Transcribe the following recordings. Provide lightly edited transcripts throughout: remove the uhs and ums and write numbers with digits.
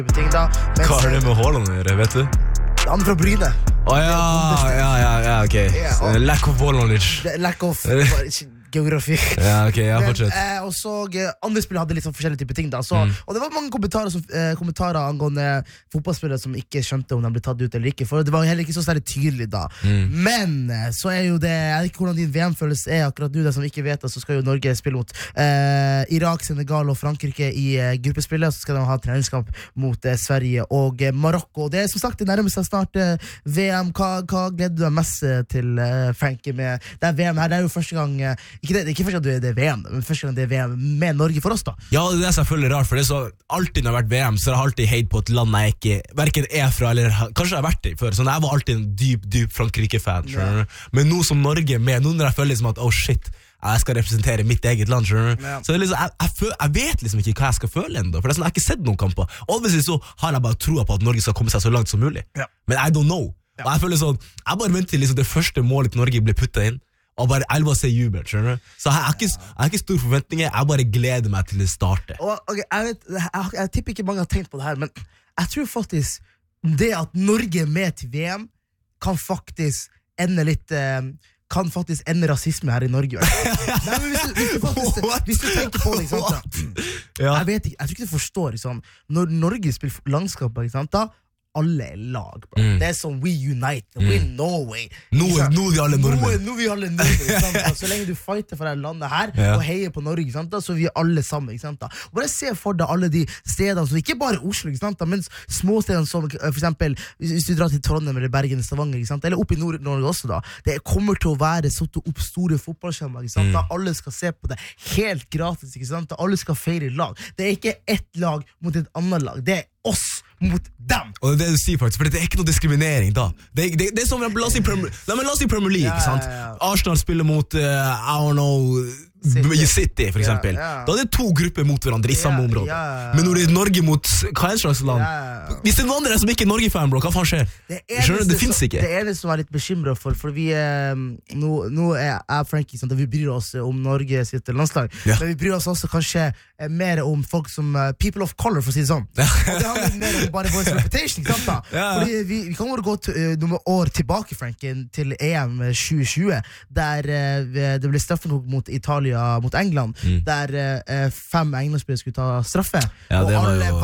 Hva har det med Haaland å gjøre, vet du? Han fra Bryne. Ja, ok. Lack of ball knowledge. Lack of geografi. Ja, ok, jeg fortsatt. Og så andre spillere hadde litt sånn forskjellige typer ting da. Så, og det var mange kommentarer angående fotballspillere som ikke skjønte om de ble tatt ut eller ikke, for det var heller ikke så særlig tydelig da. Men så jo det, jeg vet ikke hvordan din VM-følelse akkurat nå, det som ikke vet, så skal jo Norge spille mot Irak, Senegal og Frankrike i gruppespillet, så skal de ha treningskamp mot Sverige og Marokko. Det som sagt, det nærmer seg snart VM. Hva gleder du deg mest til, Frankie, med det VM her? Det jo første gang ikke første gang det VM, men første gang det VM med Norge for oss da. Ja, det selvfølgelig rart, for det så alltid når det har vært VM, så har jeg alltid heid på et land jeg ikke, hverken fra, eller kanskje jeg har vært det før, så jeg var alltid en dyp Frankrike-fan, men nå som Norge er med, nå når jeg føler liksom at, oh shit, jeg skal representere mitt eget land, så liksom, jeg vet liksom ikke hva jeg skal føle enda, for det sånn, jeg har ikke sett noen kamper. Obviously så har jeg bare troa på at Norge skal komme seg så langt som mulig, men I don't know. Og jeg føler sånn, jeg bare venter til liksom, det første målet til Norge blir puttet inn, og bare jeg vil bare se jubel, skjønner du? Så jeg har ikke store forventninger, jeg bare gleder meg til det starter. Jeg tipper ikke mange har tenkt på det her, men jeg tror faktisk det at Norge er med til VM kan faktisk ende litt kan faktisk ende rasisme her i Norge. Nei, men hvis du tenker på det, ikke sant? Jeg vet ikke, jeg tror ikke du forstår, liksom. Når Norge spiller landskap, ikke sant, da alle lag, bro. Det sånn we unite, we Norway. Nå vi alle nordmenn. Nå vi alle nordmenn, så lenge du fighter for det landet her, og heier på Norge, sant? Så vi alle sammen, ikke sant? Og bare se for deg alle de stedene, så ikke bare Oslo, ikke sant? Men små stedene som, for eksempel, hvis du drar til Trondheim eller Bergen, Stavanger, ikke sant? Eller opp i Nord-Norge også da, det kommer til å være satt opp store fotballskjermer, ikke sant? Da alle skal se på det helt gratis, ikke sant? Da alle skal feire lag. Det ikke ett lag mot et annet lag, det oss mot dem. Og det du sier faktisk, for det ikke noe diskriminering da. Det som, la oss si Premier League, ikke sant? Arsenal spiller mot, I don't know, City, for eksempel. Da det to grupper mot hverandre i samme område. Men når det Norge mot hva slags land? Hvis det er noen andre som ikke er Norge-fan, bro, hva faen skjer? Skjønner du, det finnes ikke. Det det som litt bekymret for vi nå jeg Frankie, sant, vi bryr oss om Norge sitt landslag, men vi bryr oss også kanskje mer om folk som people of color, for å si det sånn. Og det handler mer om bare vår reputation, ikke sant da? Fordi vi kan bare gå noen år tilbake, Frankie, til EM 2020, der det ble straffenok mot Italia mot England, der 5 engelskspillere skulle ta straffe, og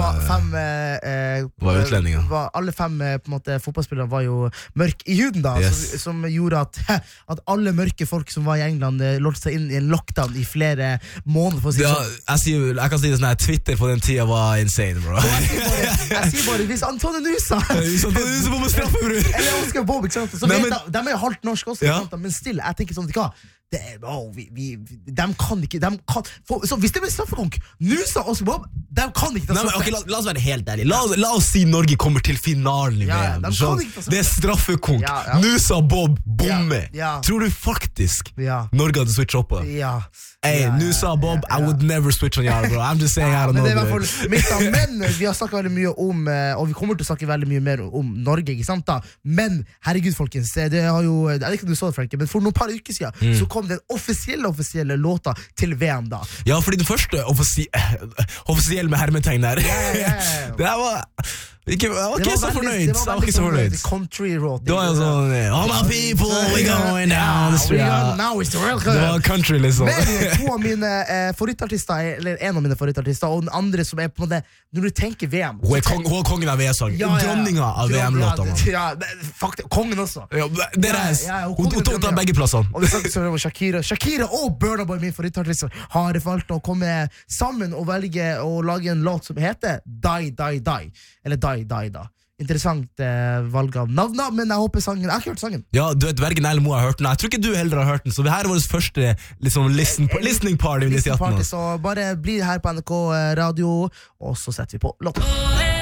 var utlendinger. Alle 5 på en måte, fotballspillere var jo mørk i huden da, som gjorde at alle mørke folk som var i England låste seg inn i en lockdown i flere måneder, for å si sånn. Jeg kan si det sånn her, Twitter på den tiden var insane, bro. Jeg sier bare, hvis Antonio Nusa får med straffe, bro, eller Oscar Bob, ikke sant? Så de jo halvt norsk også, men still, jeg tenker sånn, hva? De kan ikke så hvis det blir straffekonk Nusa og Oscar Bob, de kan ikke ta straffe. La oss være helt ærlig, la oss si Norge kommer til finalen i VM, det straffekonk, Nusa Bob bomme, tror du faktisk Norge hadde switchet opp på det? Nusa Bob, I would never switch on y'all, bro, I'm just saying I don't know. Men vi har snakket veldig mye om, og vi kommer til å snakke veldig mye mer om Norge, ikke sant da? Men herregud folkens, det har jo, jeg vet ikke om du så det, Frankie, men for noen par uker siden så kom den offisielle låta til VM da. Ja, fordi den første offisielle med hermetegn der, det var jeg var ikke så fornøyd. Det var veldig country road. Det var jo sånn, all my people, we going down the street. Det var country liksom. Men to av mine favorittartister, eller en av mine favorittartister, og den andre som på en måte, når du tenker VM. Hun er kongen av VM-sang. Dronninga av VM-låta. Ja, faktisk, kongen også. Hun tar begge plassene. Og vi snakker så om Shakira og Burna Boy, min favorittartister, har valgt å komme sammen og velge å lage en låt som heter Die, Die, Die. Eller Die, Die, da. Interessant valg av navn, men jeg håper sangen. Jeg har ikke hørt sangen. Ja, du vet, hverken eller Mo har hørt den. Jeg tror ikke du heller har hørt den, så det her er vår første liksom, listening party. Så bare bli her på NRK Radio, og så setter vi på låten.